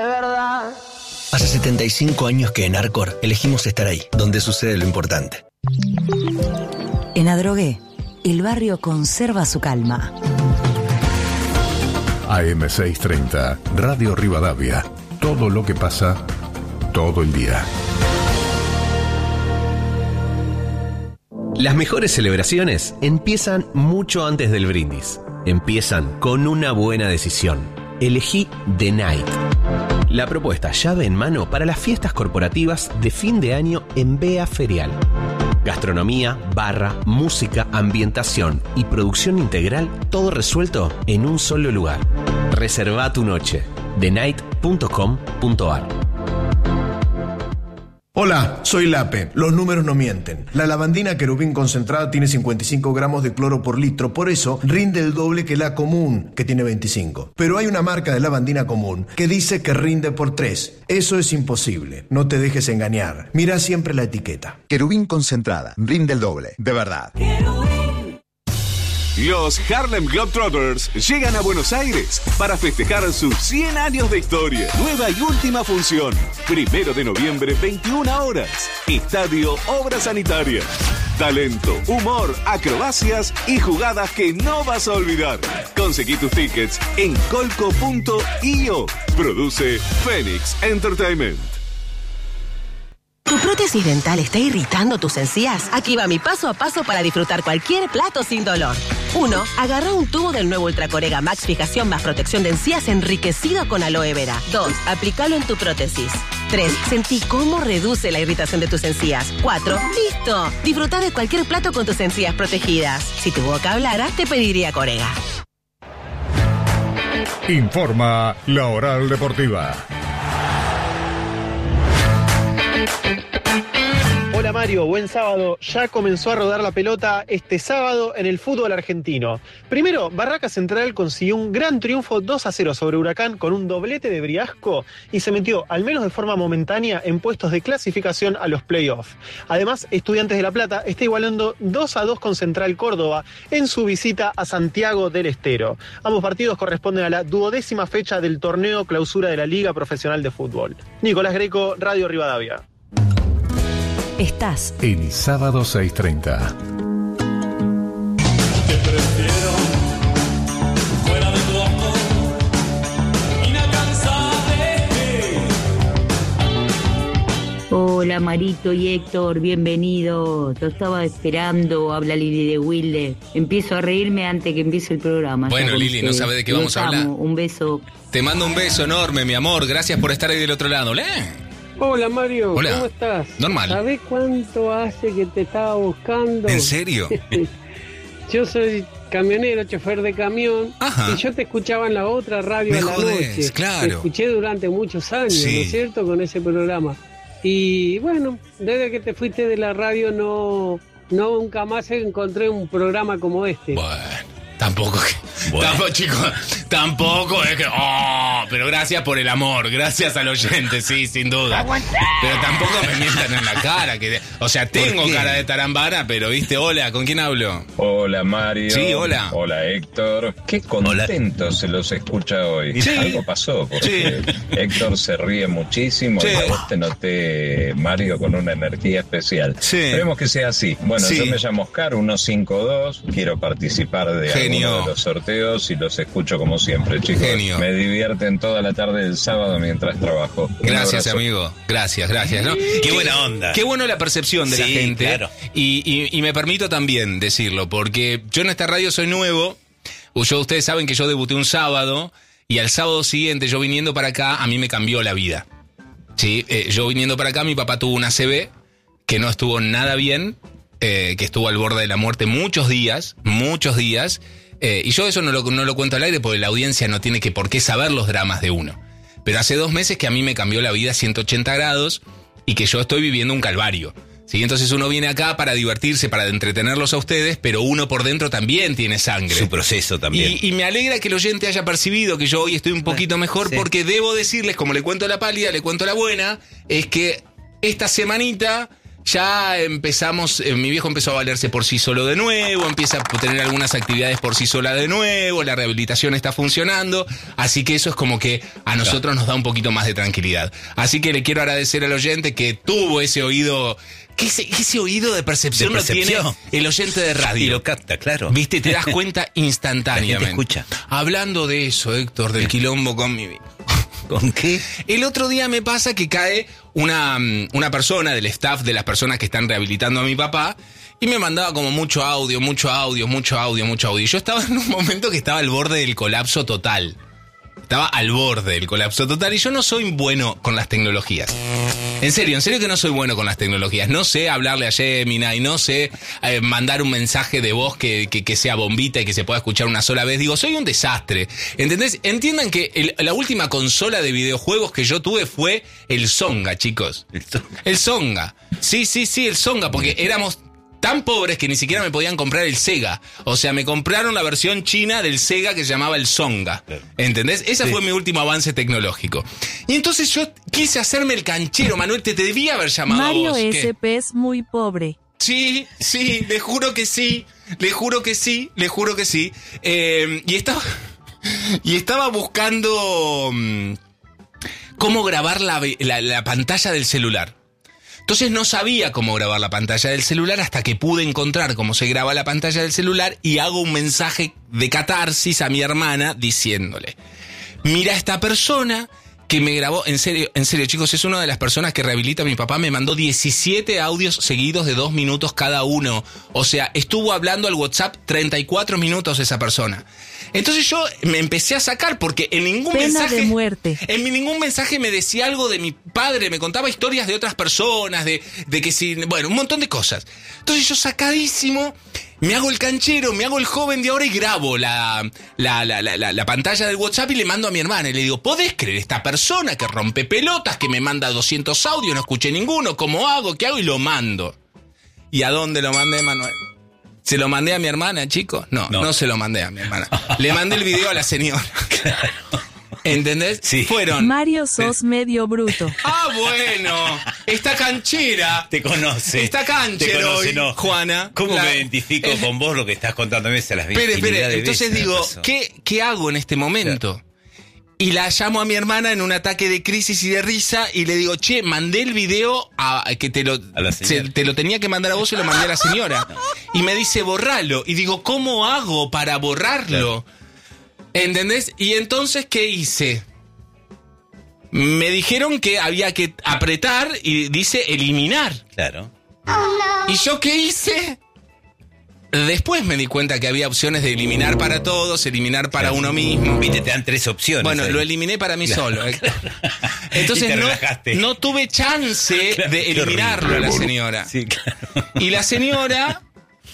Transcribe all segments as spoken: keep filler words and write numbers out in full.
De verdad. Hace setenta y cinco años que en Arcor elegimos estar ahí, donde sucede lo importante. En Adrogué, el barrio conserva su calma. A M seiscientos treinta, Radio Rivadavia. Todo lo que pasa, todo el día. Las mejores celebraciones empiezan mucho antes del brindis. Empiezan con una buena decisión. Elegí The Night, la propuesta llave en mano para las fiestas corporativas de fin de año en Bea Ferial. Gastronomía, barra, música, ambientación y producción integral, todo resuelto en un solo lugar. Reserva tu noche. the night punto com punto a r. Hola, soy Lape. Los números no mienten. La lavandina querubín concentrada tiene cincuenta y cinco gramos de cloro por litro, por eso rinde el doble que la común, que tiene veinticinco. Pero hay una marca de lavandina común que dice que rinde por tres. Eso es imposible. No te dejes engañar. Mira siempre la etiqueta. Querubín concentrada, rinde el doble, de verdad. Los Harlem Globetrotters llegan a Buenos Aires para festejar sus cien años de historia. Nueva y última función. Primero de noviembre, veintiuna horas. Estadio Obra Sanitaria. Talento, humor, acrobacias y jugadas que no vas a olvidar. Conseguí tus tickets en colco punto io. Produce Phoenix Entertainment. ¿Tu prótesis dental está irritando tus encías? Aquí va mi paso a paso para disfrutar cualquier plato sin dolor. uno. Agarra un tubo del nuevo Ultracorega Max Fijación más protección de encías enriquecido con aloe vera. dos. Aplícalo en tu prótesis. tres. Sentí cómo reduce la irritación de tus encías. cuatro. ¡Listo! Disfruta de cualquier plato con tus encías protegidas. Si tu boca hablara, te pediría Corega. Informa La Oral Deportiva. Hola Mario, buen sábado. Ya comenzó a rodar la pelota este sábado en el fútbol argentino. Primero, Barraca Central consiguió un gran triunfo dos a cero sobre Huracán con un doblete de Briasco y se metió, al menos de forma momentánea, en puestos de clasificación a los playoffs. Además, Estudiantes de La Plata está igualando dos a dos con Central Córdoba en su visita a Santiago del Estero. Ambos partidos corresponden a la duodécima fecha del torneo clausura de la Liga Profesional de Fútbol. Nicolás Greco, Radio Rivadavia. Estás en Sábado seiscientos treinta. Te prefiero fuera de tu amor, inalcanzable. Hola Marito y Héctor, bienvenido. Te estaba esperando. Habla Lili de Wilde. Empiezo a reírme antes que empiece el programa. Bueno, Lili, no sabe de qué vamos a hablar. Un beso. Te mando un beso enorme, mi amor. Gracias por estar ahí del otro lado. ¿Le? Hola Mario, Hola. ¿Cómo estás? Normal. ¿Sabés cuánto hace que te estaba buscando? ¿En serio? Yo soy camionero, chofer de camión. Ajá. Y yo te escuchaba en la otra radio Me a la jodés, noche. claro. Te escuché durante muchos años, Sí. ¿no es cierto? Con ese programa. Y bueno, desde que te fuiste de la radio no, no nunca más encontré un programa como este. Bueno, tampoco que... Bueno. Tampoco, chicos, tampoco es que... Oh, pero gracias por el amor, gracias al oyente, sí, sin duda. Pero tampoco me mientan en la cara. Que, o sea, tengo cara de tarambana, pero viste, hola, ¿con quién hablo? Hola Mario. Sí, hola. Hola Héctor. Qué contento hola. Se los escucha hoy. Sí. Algo pasó, porque sí. Héctor se ríe muchísimo sí. y a vos te noté, Mario, con una energía especial. Sí. Esperemos que sea así. Bueno, sí. yo me llamo Oscar, uno cinco dos, quiero participar de Genio. alguno de los sorteos y los escucho como siempre, chicos. Genio. Me divierten toda la tarde del sábado mientras trabajo. Un gracias, abrazo. amigo. Gracias, gracias. ¿No? Qué, qué buena onda. Qué bueno la percepción de sí, la gente. Claro. Y, y, y me permito también decirlo, porque yo en esta radio soy nuevo. Yo, ustedes saben que yo debuté un sábado y al sábado siguiente, yo viniendo para acá, a mí me cambió la vida. ¿Sí? Eh, yo viniendo para acá, mi papá tuvo una A C V que no estuvo nada bien, eh, que estuvo al borde de la muerte muchos días, muchos días. Eh, y yo eso no lo, no lo cuento al aire porque la audiencia no tiene que por qué saber los dramas de uno. Pero hace dos meses que a mí me cambió la vida ciento ochenta grados y que yo estoy viviendo un calvario. ¿Sí? Entonces uno viene acá para divertirse, para entretenerlos a ustedes, pero uno por dentro también tiene sangre. Su proceso también. Y, y me alegra que el oyente haya percibido que yo hoy estoy un poquito mejor, sí. Porque debo decirles, como le cuento la pálida, le cuento la buena, es que esta semanita ya empezamos, eh, mi viejo empezó a valerse por sí solo de nuevo, empieza a tener algunas actividades por sí sola de nuevo, la rehabilitación está funcionando, así que eso es como que a nosotros nos da un poquito más de tranquilidad. Así que le quiero agradecer al oyente que tuvo ese oído, que ese, ese oído de percepción, de percepción lo tiene el oyente de radio. Y lo capta, claro. Viste, te das cuenta instantáneamente. La gente escucha. Hablando de eso, Héctor, del quilombo con mi viejo. ¿Con qué? El otro día me pasa que cae una, una persona del staff de las personas que están rehabilitando a mi papá y me mandaba como mucho audio, mucho audio, mucho audio, mucho audio. Y yo estaba en un momento que estaba al borde del colapso total. Estaba al borde del colapso total y yo no soy bueno con las tecnologías. En serio, en serio que no soy bueno con las tecnologías. No sé hablarle a Gemini, no sé eh, mandar un mensaje de voz que, que, que sea bombita y que se pueda escuchar una sola vez. Digo, soy un desastre. ¿Entendés? Entiendan que el, la última consola de videojuegos que yo tuve fue el Zonga, chicos. El Zonga. El Zonga. Sí, sí, sí, el Zonga, porque éramos tan pobres que ni siquiera me podían comprar el Sega. O sea, me compraron la versión china del Sega que se llamaba el Zonga. ¿Entendés? Ese sí. fue mi último avance tecnológico. Y entonces yo quise hacerme el canchero. Manuel, te, te debía haber llamado Mario a vos. S P es muy pobre. Sí, sí, le juro que sí. Le juro que sí, le juro que sí. Eh, y estaba... Y estaba buscando... Um, cómo grabar la, la, la pantalla del celular. Entonces no sabía cómo grabar la pantalla del celular hasta que pude encontrar cómo se graba la pantalla del celular y hago un mensaje de catarsis a mi hermana diciéndole: mira, esta persona que me grabó, en serio, en serio chicos, es una de las personas que rehabilita a mi papá, me mandó diecisiete audios seguidos de dos minutos cada uno. O sea, estuvo hablando al WhatsApp treinta y cuatro minutos esa persona. Entonces yo me empecé a sacar porque en ningún Pena mensaje... de muerte. En ningún mensaje me decía algo de mi padre, me contaba historias de otras personas, de, de que si... Bueno, un montón de cosas. Entonces yo sacadísimo, me hago el canchero, me hago el joven de ahora y grabo la, la, la, la, la, la pantalla del WhatsApp y le mando a mi hermana. Y le digo, ¿podés creer esta persona que rompe pelotas, que me manda doscientos audios, no escuché ninguno? ¿Cómo hago? ¿Qué hago? Y lo mando. ¿Y a dónde lo mandé, Manuel? ¿Se lo mandé a mi hermana, chicos? No, no, no se lo mandé a mi hermana. Le mandé el video a la señora. Claro. ¿Entendés? Sí. Fueron... Mario, sos medio bruto. Ah, bueno. Esta canchera. Te conoce. Esta canchera Te conoce, hoy, no. Juana. ¿Cómo la... me identifico eh... con vos lo que estás contando a veces a las Espere, espere. Entonces veces, digo, ¿qué, ¿qué hago en este momento? Claro. Y la llamo a mi hermana en un ataque de crisis y de risa y le digo, che, mandé el video a que te lo, se, te lo tenía que mandar a vos y lo mandé a la señora. No. Y me dice, borralo. Y digo, ¿cómo hago para borrarlo? Claro. ¿Entendés? Y entonces, ¿qué hice? Me dijeron que había que apretar y dice eliminar. Claro. ¿Y yo qué hice? Después me di cuenta que había opciones de eliminar para todos, eliminar para claro. uno mismo. Viste, te dan tres opciones. Bueno, ahí. Lo eliminé para mí claro, solo. ¿eh? Claro. Entonces te no, no tuve chance claro, de eliminarlo a la señora. Sí, claro. Y la señora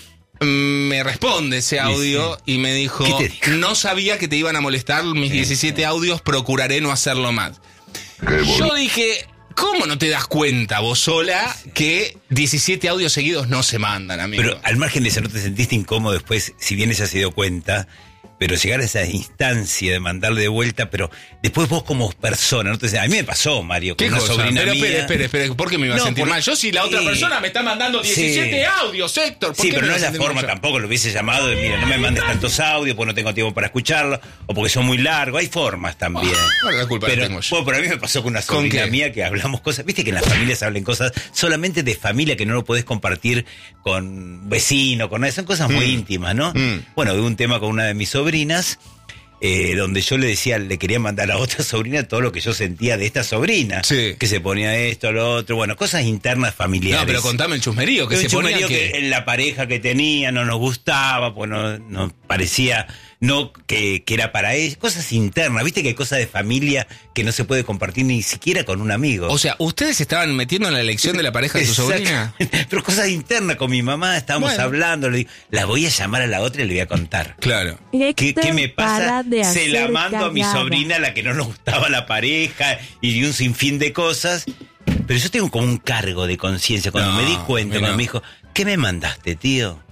me responde ese audio sí, sí. y me dijo, no sabía que te iban a molestar mis diecisiete audios, procuraré no hacerlo más. Yo dije... ¿Cómo no te das cuenta vos sola que diecisiete audios seguidos no se mandan, amigo? Pero al margen de eso, ¿no te sentiste incómodo después, si bien ella se dio cuenta, pero llegar a esa instancia de mandarle de vuelta, pero después vos como persona, ¿no? Te, a mí me pasó, Mario, con ¿Qué una cosa? sobrina pero, mía. Espere, espere, espere, ¿por qué me iba a no, sentir por... mal? Yo si la otra sí. persona me está mandando diecisiete sí. audios, Héctor. ¿por sí, qué pero me no es la forma mucho? Tampoco, lo hubiese llamado de, mira, no me mandes tantos audios porque no tengo tiempo para escucharlo, o porque son muy largos, hay formas también. Oh, la culpa pero, la tengo yo. Bueno, pero a mí me pasó con una sobrina ¿Con mía que hablamos cosas, viste que en las familias hablen cosas solamente de familia que no lo podés compartir con vecino, con son cosas muy mm. íntimas, ¿no? Mm. Bueno, de un tema con una de mis sobrinas, Eh, donde yo le decía, le quería mandar a otra sobrina todo lo que yo sentía de esta sobrina, sí. que se ponía esto, lo otro, bueno, cosas internas familiares. No, pero contame el chusmerío, que el se chusmerío ponía que... que en la pareja que tenía no nos gustaba, pues no, no parecía no que, que era para ella, cosas internas, viste que hay cosas de familia que no se puede compartir ni siquiera con un amigo. O sea, ¿ustedes estaban metiendo en la elección de la pareja de tu sobrina? Pero cosas internas con mi mamá, estábamos bueno. hablando, le digo, la voy a llamar a la otra y le voy a contar. Claro. ¿Qué, ¿Qué me pasa? Se la mando cagada. a mi sobrina, a la que no nos gustaba la pareja, y un sinfín de cosas. Pero yo tengo como un cargo de conciencia. Cuando no, me di cuenta, cuando no. me dijo, ¿qué me mandaste, tío?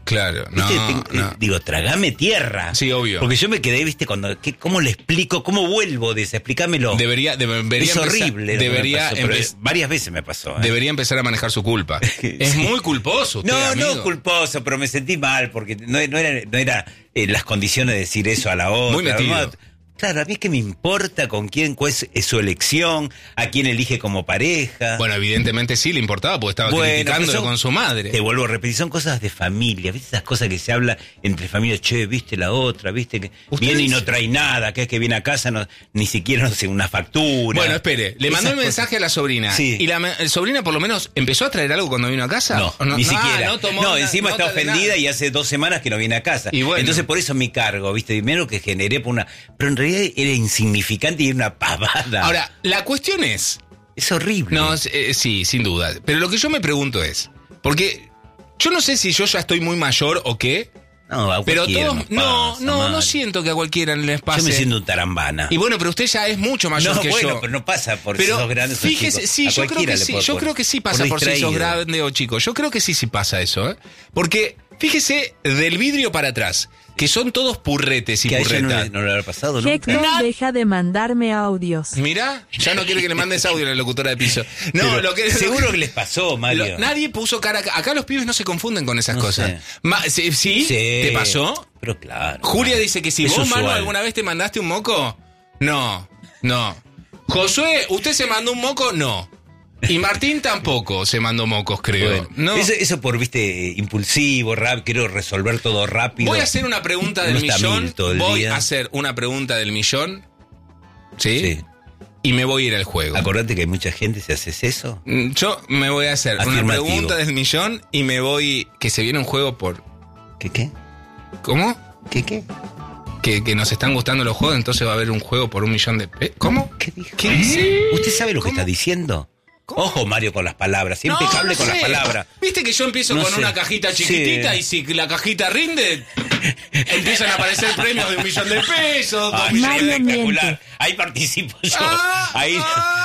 Claro, no, ¿Viste? no. Digo, tragame tierra. Sí, obvio. Porque yo me quedé, viste, cuando ¿qué, ¿cómo le explico? ¿Cómo vuelvo de eso? Explícamelo. Debería, debería es empezar, horrible. lo que Debería me pasó, pero empe- varias veces me pasó. ¿eh? Debería empezar a manejar su culpa. Es Sí. muy culposo usted, No, amigo. no culposo, pero me sentí mal porque no, no era, no era eh, las condiciones de decir eso a la otra. Muy metido. ¿no? Claro, a mí es que me importa con quién, cuál es, es su elección, a quién elige como pareja. Bueno, evidentemente sí le importaba porque estaba Bueno, criticándolo pero son- con su madre. Te vuelvo a repetir, son cosas de familia, ¿viste? Esas cosas que se habla entre familias, che, viste la otra, viste que ¿Usted viene y dice? no trae nada, que es que viene a casa, no, ni siquiera, no sé, una factura. Bueno, espere, le mandó Esas un mensaje cosas. a la sobrina. Sí. ¿Y la me- el sobrina por lo menos empezó a traer algo cuando vino a casa? No, ¿O ni Ah, siquiera. no, tomó No, una encima está nota de ofendida nada. y hace dos semanas que no viene a casa. Y bueno. Entonces por eso mi cargo, ¿viste? Primero que generé por una... Pero en realidad era insignificante y era una pavada. Ahora, la cuestión es... Es horrible. No, es- eh, sí, sin duda. Pero lo que yo me pregunto es... Porque yo no sé si yo ya estoy muy mayor o qué... No, a Pero cualquiera todos... nos No, pasa, no, no Mario. siento que a cualquiera les pase. Yo me siento un tarambana. Y bueno, pero usted ya es mucho mayor no, que bueno, yo. pero no pasa por Pero si sos grande o sos fíjese, chico. sí, A yo creo cualquiera que le sí, puede yo poner. creo que sí pasa por, si sos distraído. grande o chico. Yo creo que sí, sí pasa eso, ¿eh? Porque, fíjese, del vidrio para atrás, que son todos purretes y Que a ella no, purretas. le- no le habrá pasado nunca. Héctor, deja de mandarme audios. Mirá, ya no quiere que le mandes audio a la locutora de piso. No, Pero lo que seguro lo que les pasó, Mario. lo- nadie puso cara acá. Acá los pibes no se confunden con esas No cosas. sé. Ma- ¿sí, sí? Sí. ¿Te pasó? Pero claro. Julia dice que si Es vos, Manu, usual. alguna vez te mandaste un moco, no, no. Josué, ¿usted se mandó un moco? No. Y Martín tampoco se mandó mocos, creo. Bueno, no. eso, eso por, viste, impulsivo, rap, quiero resolver todo rápido. Voy a hacer una pregunta del Uno está millón. mil todo el Voy día. a hacer una pregunta del millón. ¿Sí? Sí. Y me voy a ir al juego. Acordate que hay mucha gente, si haces eso. Mm, Yo me voy a hacer una Afirmativo. pregunta del millón y me voy... Que se viene un juego por... ¿Qué qué? ¿Cómo? ¿Qué qué? Que, que nos están gustando los juegos, entonces va a haber un juego por un millón de... pe- ¿Cómo? ¿Qué dijo? ¿Qué dice? ¿Usted sabe lo que ¿Cómo? está diciendo? Ojo, Mario, con las palabras. Siempre No, hable no con sé. las palabras. Viste que yo empiezo No con sé. una cajita chiquitita Sí. y si la cajita rinde, empiezan a aparecer premios de un millón de pesos. dos Ay, millones Mario de- espectacular. miente. Ahí participo yo. Ah, Ahí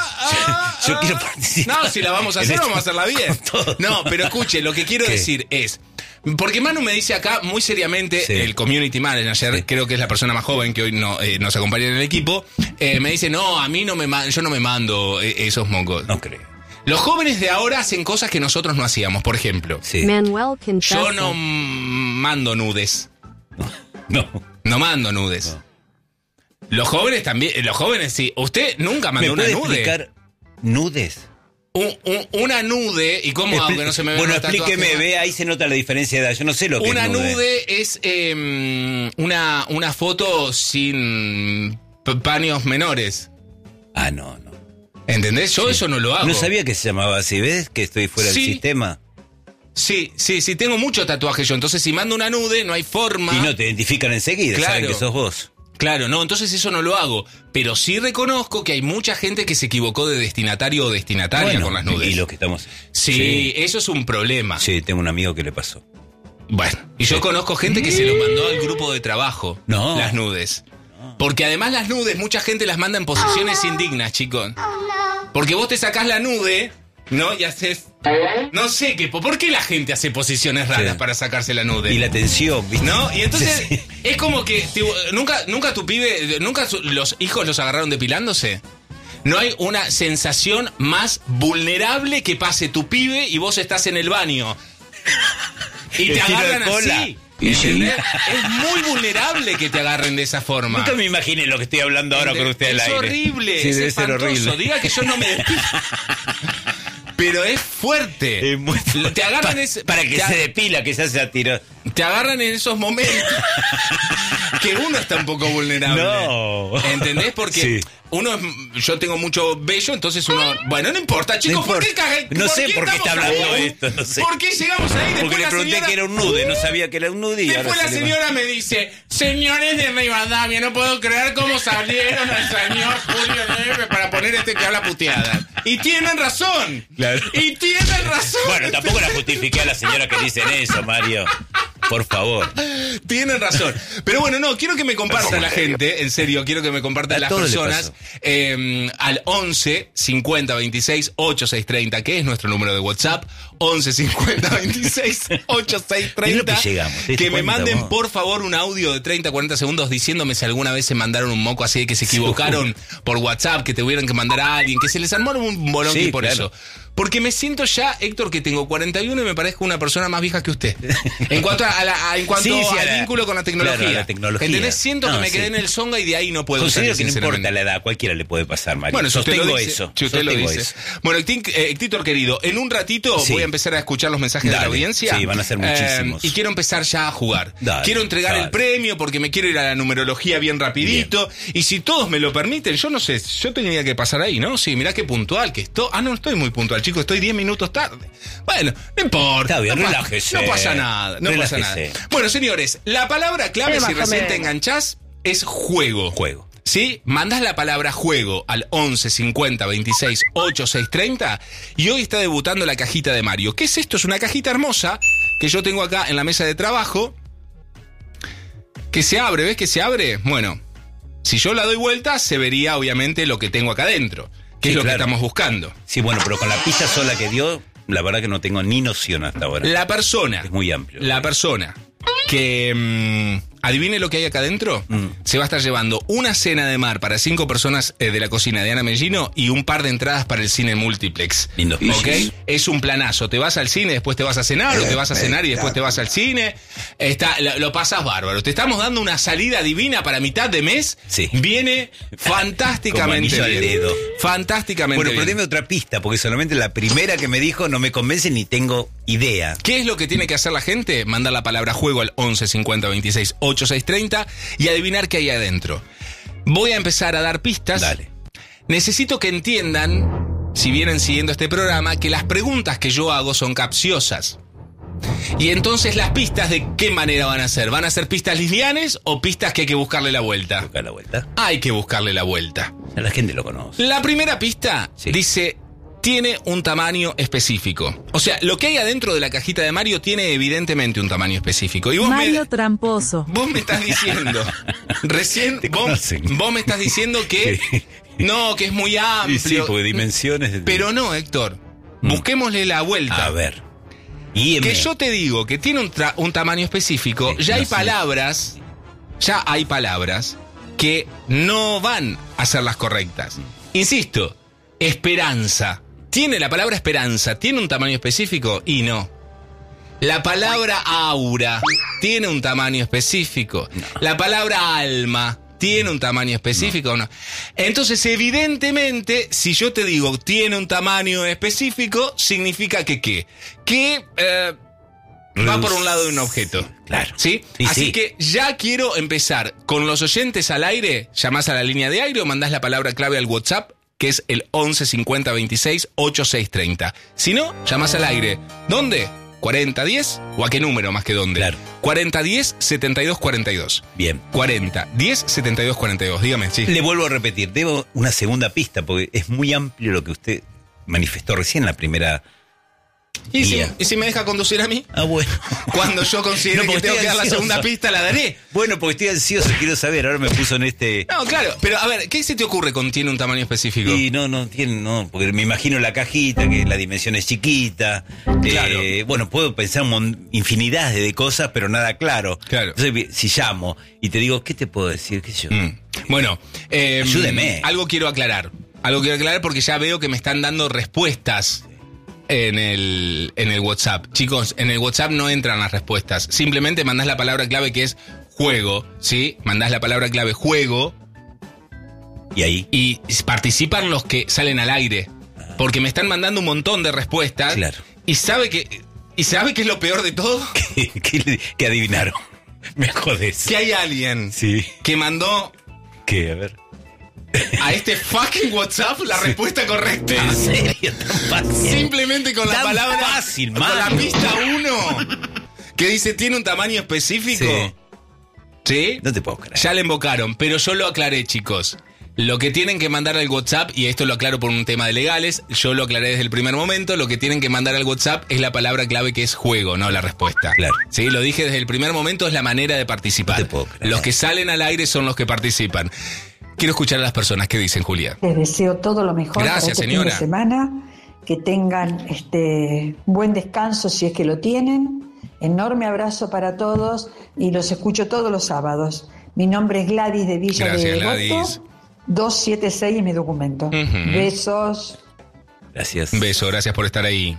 ah, yo, yo ah, quiero ah. participar. No, si la vamos a hacer, En vamos a esto. hacerla bien. Con todo. No, pero escuche, lo que quiero ¿Qué? decir es... Porque Manu me dice acá muy seriamente, Sí. el community manager, Sí. creo que es la persona más joven que hoy no, eh, nos acompaña en el equipo, eh, me dice, no, a mí no me ma- yo no me mando eh, esos mocos. No creo. Los jóvenes de ahora hacen cosas que nosotros no hacíamos, por ejemplo. Sí. Manuel Quintana. Yo no mm, mando nudes. No. No mando nudes. Los jóvenes también, eh, los jóvenes sí. ¿Usted nunca ¿Me mandó una puede nude? explicar nudes? Un- un- una nude, ¿y cómo hago que no se me vean Bueno, los tatuajes? explíqueme, ve, ahí se nota la diferencia de edad. Yo no sé lo que Una es nude. nude es eh, una, una foto sin p- paños menores. Ah, no, no. ¿Entendés? Yo eso no lo hago. No sabía que se llamaba así, ¿ves? Que estoy fuera Sí. del sistema. Sí, sí, sí, tengo mucho tatuaje yo. Entonces, si mando una nude, no hay forma. Y no te identifican enseguida, Claro. saben que sos vos. Claro, no, entonces eso no lo hago. Pero sí reconozco que hay mucha gente que se equivocó de destinatario o destinataria Bueno, con las nudes. y lo que estamos... Sí, eso es un problema. Sí, tengo un amigo que le pasó. Bueno, y yo conozco gente que se lo mandó al grupo de trabajo. No. Las nudes. Porque además las nudes, mucha gente las manda en posiciones indignas, chicos. Porque vos te sacás la nude, ¿no? Y haces... No sé, qué, ¿por qué la gente hace posiciones raras Sí. para sacarse la nude? Y la tensión, ¿viste? ¿No? Y entonces Sí, sí. es como que tipo, nunca nunca tu pibe, nunca su- los hijos los agarraron depilándose. No hay una sensación más vulnerable que pase tu pibe y vos estás en el baño. Y El te tiro de agarran cola. así. ¿Entendés? Es muy vulnerable que te agarren de esa forma. Nunca me imaginé lo que estoy hablando ahora con usted al es aire. horrible, Sí, es debe ser espantoso. horrible. Diga que yo no me despido. Pero es fuerte. Es muy- Te agarran Pa- ese- para que te- se depila, que se hace a tiro. Te agarran en esos momentos que uno está un poco vulnerable. No. ¿Entendés? Porque Sí. uno es, yo tengo mucho vello, entonces uno, bueno, no importa, chicos, No ¿por qué importa. cagué? No sé qué por qué está estamos hablando ahí? esto, no sé. ¿Por qué llegamos ahí? Después Porque le la pregunté señora- que era un nude, no sabía que era un nude. Y Después ahora la se le- señora me dice, señores de Rivadavia, no puedo creer cómo salieron al señor Julio Neves para poner este que habla puteada. Y tienen razón. Claro. Y tienen razón. Bueno, tampoco la justifiqué a la señora que dicen eso, Mario. Por favor. Tienen razón. Pero bueno, no, quiero que me comparta la gente, en serio, quiero que me compartan las personas eh, al once cincuenta veintiséis ochenta y seis treinta, que es nuestro número de WhatsApp, once cincuenta veintiséis ochenta y seis treinta. Que, llegamos, que me manden, por favor, un audio de treinta a cuarenta segundos diciéndome si alguna vez se mandaron un moco así de que se equivocaron por WhatsApp, que tuvieron que mandar a alguien, que se les armó un bolonqui sí, por claro. eso. Porque me siento ya, Héctor, que tengo cuarenta y uno y me parezco una persona más vieja que usted. En cuanto, a la, a, en cuanto sí, sí, al la, vínculo con la tecnología. Claro, la tecnología. ¿Entendés? Siento no, que me sí. quedé en el zonga y de ahí no puedo salir. Que no importa la edad, cualquiera le puede pasar, Mario. Bueno, si usted Sostengo lo dice, eso. Si usted lo dice. Eso. Bueno, Héctor, querido, en un ratito sí. voy a empezar a escuchar los mensajes Dale. de la audiencia. Sí, van a ser muchísimos. Eh, y quiero empezar ya a jugar. Dale, quiero entregar dale. el premio porque me quiero ir a la numerología bien rapidito. Bien. Y si todos me lo permiten, yo no sé, yo tenía que pasar ahí, ¿no? Sí, mirá qué puntual que estoy. Ah, no, estoy muy puntual, chicos, estoy diez minutos tarde. Bueno, no importa. Está bien, no relájese. No pasa nada, no relájese. pasa nada. Bueno, señores, la palabra clave, si recién te enganchás, es juego. Juego. ¿Sí? Mandás la palabra juego al once cincuenta veintiséis ochenta y seis treinta y hoy está debutando la cajita de Mario. ¿Qué es esto? Es una cajita hermosa que yo tengo acá en la mesa de trabajo que se abre, ¿ves que se abre? Bueno, si yo la doy vuelta se vería obviamente lo que tengo acá adentro, que sí, es lo claro. que estamos buscando. Sí, bueno, pero con la pista sola que dio, la verdad que no tengo ni noción hasta ahora. La persona. Es muy amplio. La persona que mmm, adivine lo que hay acá adentro, mm. se va a estar llevando una cena de mar para cinco personas eh, de la cocina de Ana Mellino y un par de entradas para el cine multiplex. Lindo. ¿Ok? Es un planazo. Te vas al cine, después te vas a cenar, o te vas a cenar y después te vas al cine. Está, lo, lo pasas bárbaro. Te estamos dando una salida divina para mitad de mes. Sí. Viene fantásticamente Como anillo bien. al dedo. Fantásticamente bueno, bien. pero deme otra pista, porque solamente la primera que me dijo no me convence ni tengo idea. ¿Qué es lo que tiene que hacer la gente? Mandar la palabra juego al once cincuenta veintiséis ochenta y seis treinta y adivinar qué hay adentro. Voy a empezar a dar pistas. Dale. Necesito que entiendan, si vienen siguiendo este programa, que las preguntas que yo hago son capciosas. Y entonces las pistas, ¿de qué manera van a ser? ¿Van a ser pistas lineales o pistas que hay que buscarle la vuelta? ¿Buscar la vuelta? Hay que buscarle la vuelta. La gente lo conoce. La primera pista sí. dice... tiene un tamaño específico. O sea, lo que hay adentro de la cajita de Mario tiene evidentemente un tamaño específico. Y vos Mario me, tramposo. Vos me estás diciendo, recién vos, vos me estás diciendo que sí. no, que es muy amplio. Sí, sí, porque dimensiones... De... Pero no, Héctor, mm. busquémosle la vuelta. A ver. I M. Que yo te digo que tiene un, tra- un tamaño específico, sí, ya no hay sé. palabras, ya hay palabras que no van a ser las correctas. Insisto, esperanza. ¿Tiene la palabra esperanza? ¿Tiene un tamaño específico? Y no. La palabra aura tiene un tamaño específico. No. La palabra alma tiene un tamaño específico o no. no. Entonces, evidentemente, si yo te digo tiene un tamaño específico, significa que ¿qué? Que eh, va por un lado de un objeto. Claro. ¿Sí? Y Así sí. que ya quiero empezar con los oyentes al aire. Llamás a la línea de aire o mandás la palabra clave al WhatsApp, que es el once cincuenta veintiséis ochenta y seis treinta. Si no, llamás al aire. ¿Dónde? cuarenta diez o a qué número más que dónde. Claro. cuarenta diez setenta y dos cuarenta y dos. Bien. cuarenta diez setenta y dos cuarenta y dos. Dígame, sí. Le vuelvo a repetir, debo una segunda pista porque es muy amplio lo que usted manifestó recién en la primera. ¿Y si, ¿Y si me deja conducir a mí? Ah, bueno. Cuando yo considere no, que tengo que dar la segunda pista, la daré. Bueno, porque estoy ansioso, quiero saber. Ahora me puso en este... No, claro. Pero, a ver, ¿qué se te ocurre con tiene un tamaño específico? Y no, no, tiene, no. Porque me imagino la cajita, que la dimensión es chiquita. Claro. Eh, bueno, puedo pensar un infinidad de cosas, pero nada claro. Claro. Entonces, si llamo y te digo, ¿qué te puedo decir? ¿Qué sé yo? Mm. Bueno, eh, ayúdeme. Algo quiero aclarar. Algo quiero aclarar porque ya veo que me están dando respuestas en el, en el WhatsApp. Chicos, en el WhatsApp no entran las respuestas. Simplemente mandás la palabra clave que es juego, ¿sí? Mandás la palabra clave juego. ¿Y ahí? Y participan los que salen al aire. Porque me están mandando un montón de respuestas. Claro. Y sabe que... ¿Y sabe qué es lo peor de todo? ¿Qué, qué, qué adivinaron? Me jodés. Que hay alguien sí. que mandó... ¿Qué? A ver... a este fucking WhatsApp la sí. respuesta correcta. ¿En serio? Tan fácil. Simplemente con la Tan palabra fácil, con la pista uno que dice tiene un tamaño específico. Sí. ¿Sí? No te puedo creer. Ya le invocaron, pero yo lo aclaré, chicos. Lo que tienen que mandar al WhatsApp, y esto lo aclaro por un tema de legales, yo lo aclaré desde el primer momento, lo que tienen que mandar al WhatsApp es la palabra clave que es juego, no la respuesta. Claro. Sí, lo dije desde el primer momento, es la manera de participar. No te puedo creer. Los que salen al aire son los que participan. Quiero escuchar a las personas que dicen, Julia. Les deseo todo lo mejor. Gracias, para este señora. fin de semana, que tengan este buen descanso si es que lo tienen. Enorme abrazo para todos y los escucho todos los sábados. Mi nombre es Gladys de Villa Gracias, de Gladys. Devoto, doscientos setenta y seis es mi documento. Ujú. Besos. Gracias. Un beso, gracias por estar ahí.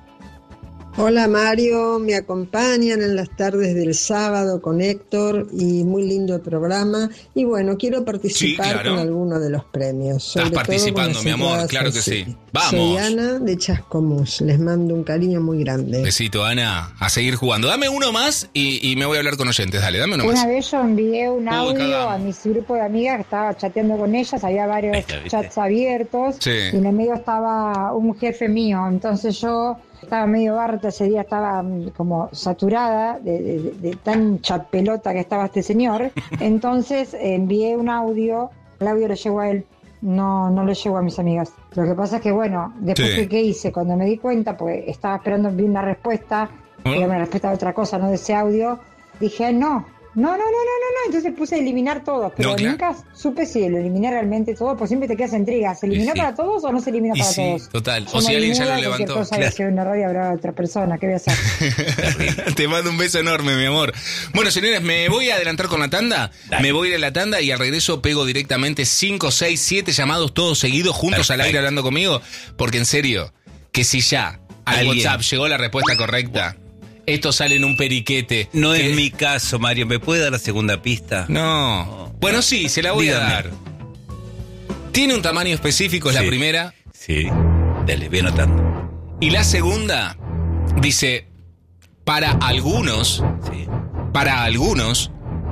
Hola Mario, me acompañan en las tardes del sábado con Héctor y muy lindo el programa. Y bueno, quiero participar Sí, claro. con alguno de los premios. Estás sobre todo participando, con las mi amor, entradas claro al que cine. sí. Vamos. Soy Ana de Chascomús, les mando un cariño muy grande. Besito, Ana, a seguir jugando. Dame uno más y, y me voy a hablar con oyentes. Dale, dame uno más. Una vez yo envié un Uy, audio cagamos. a mi grupo de amigas que estaba chateando con ellas, había varios está, ¿viste? chats abiertos Sí. y en el medio estaba un jefe mío, entonces yo estaba medio harta ese día, estaba mm, como saturada de, de- de- de tan chapelota que estaba este señor, entonces eh, envié un audio, el audio lo llegó a él, no, no lo llegó a mis amigas. Lo que pasa es que bueno, después Sí. que ¿qué hice? Cuando me di cuenta, pues estaba esperando bien una respuesta, ¿Ah? era una respuesta de otra cosa, no de ese audio, dije no, no, no, no, no, no, no, entonces puse a eliminar todos, pero No, claro. nunca supe si lo eliminé realmente todo, pues siempre te quedas intriga, ¿se eliminó sí. para todos o no se eliminó Y para sí, todos? total. Yo O si me alguien ya muda, lo cualquier levantó. cosa, Claro. si hay un error y habrá otra persona, ¿qué voy a hacer? Te mando un beso enorme, mi amor. Bueno, señores, me voy a adelantar con la tanda. Dale. Me voy a ir a la tanda y al regreso pego directamente cinco, seis, siete llamados todos seguidos juntos al Perfecto. aire hablando conmigo. Porque en serio, que si ya al Alguien. WhatsApp llegó la respuesta correcta, esto sale en un periquete. No que- es mi caso, Mario. ¿Me puede dar la segunda pista? No. Bueno, sí, se la voy Dígame. a dar. Tiene un tamaño específico, es Sí. la primera. Sí. Dale, voy anotando. Y la segunda dice, para algunos, Sí. para algunos,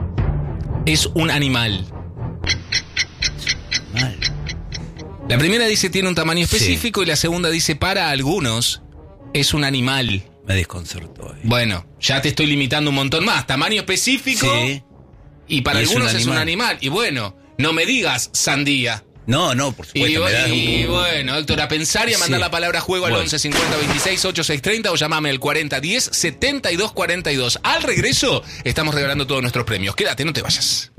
es un animal. Mal. La primera dice tiene un tamaño Sí. específico y la segunda dice para algunos es un animal. Me desconcertó. eh. Bueno, ya te estoy limitando un montón más. Tamaño específico Sí. y para Y es algunos un es un animal. animal. Y bueno, no me digas sandía. No, no, por Y, supuesto. me da y un- bueno, Héctor, a pensar y a mandar Sí. la palabra juego al Bueno. once cincuenta veintiséis ochenta y seis treinta o llamame al cuarenta diez setenta y dos cuarenta y dos. Al regreso, estamos regalando todos nuestros premios. Quédate, no te vayas.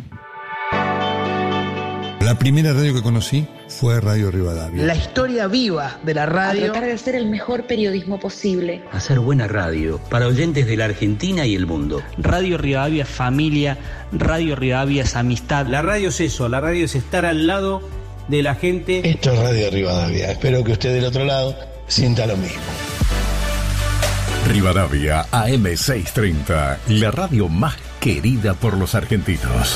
La primera radio que conocí fue Radio Rivadavia. La historia viva de la A radio. tratar de hacer el mejor periodismo posible. Hacer buena radio para oyentes de la Argentina y el mundo. Radio Rivadavia es familia, Radio Rivadavia es amistad. La radio es eso, la radio es estar al lado de la gente. Esto es Radio Rivadavia. Espero que usted del otro lado sienta lo mismo. Rivadavia A M seiscientos treinta, la radio más querida por los argentinos.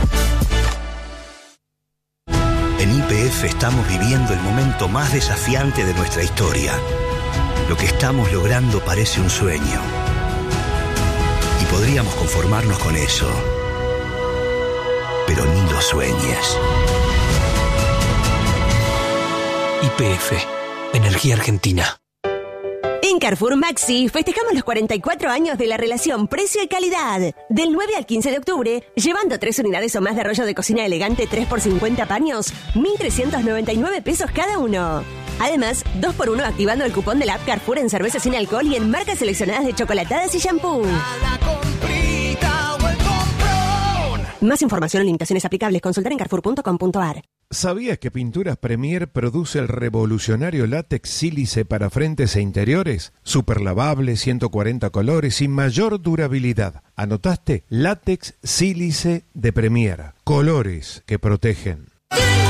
En Y P F estamos viviendo el momento más desafiante de nuestra historia. Lo que estamos logrando parece un sueño. Y podríamos conformarnos con eso. Pero ni lo sueñes. Y P F, Energía Argentina. En Carrefour Maxi festejamos los cuarenta y cuatro años de la relación precio y calidad. Del nueve al quince de octubre, llevando tres unidades o más de rollo de cocina elegante tres por cincuenta paños, mil trescientos noventa y nueve pesos cada uno. Además, dos por uno activando el cupón de la app Carrefour en cerveza sin alcohol y en marcas seleccionadas de chocolatadas y shampoo. Más información o limitaciones aplicables, consultar en carrefour punto com punto a r. ¿Sabías que Pinturas Premier produce el revolucionario látex sílice para frentes e interiores? Super lavable, ciento cuarenta colores y mayor durabilidad. ¿Anotaste? Látex sílice de Premier. Colores que protegen.